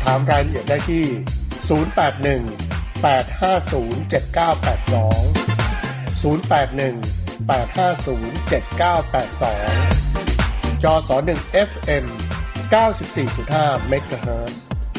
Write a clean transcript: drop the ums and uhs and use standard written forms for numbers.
ามรายละเอียดได้ที่081-850-7982 จส.1 FM 94.5 เมกะเฮิรตซ์